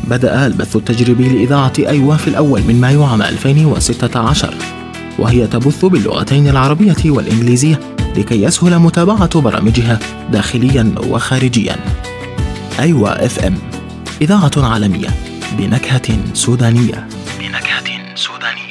بدأ البث التجريبي لإذاعة أيوة في الأول من مايو عام 2016، وهي تبث باللغتين العربية والإنجليزية لكي يسهل متابعة برامجها داخليا وخارجيا. أيوة FM، إذاعة عالمية بنكهة سودانية.